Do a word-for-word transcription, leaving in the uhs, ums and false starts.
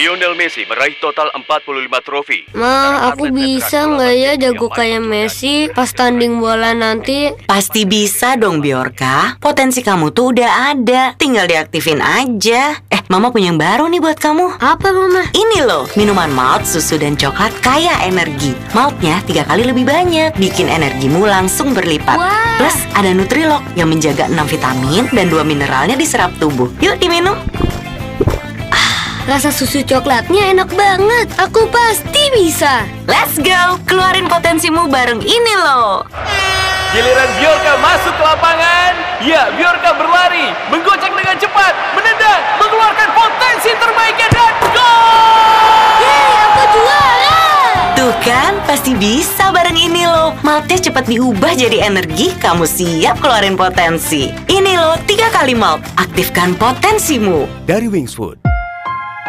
Lionel Messi meraih total empat puluh lima trofi. Ma, aku bisa nggak ya jago kayak Messi pas tanding bola nanti? Pasti bisa dong, Bjorka. Potensi kamu tuh udah ada, tinggal diaktifin aja. Eh, Mama punya yang baru nih buat kamu. Apa, Mama? Ini loh, minuman malt, susu, dan coklat kaya energi. Maltnya tiga kali lebih banyak, bikin energimu langsung berlipat. Wah. Plus ada Nutrilok yang menjaga enam vitamin dan dua mineralnya diserap tubuh. Yuk diminum. Rasa susu coklatnya enak banget. Aku pasti bisa. Let's go, keluarin potensimu bareng ini loh. Giliran Bjorka masuk ke lapangan. Ya, Bjorka berlari, menggocek dengan cepat, menendang, mengeluarkan potensi terbaiknya dan gol! Yeay, aku juara! Tuh kan, pasti bisa bareng ini loh. Maltnya cepat diubah jadi energi, kamu siap keluarin potensi. Ini loh, tiga kali malt, aktifkan potensimu. Dari Wings Food.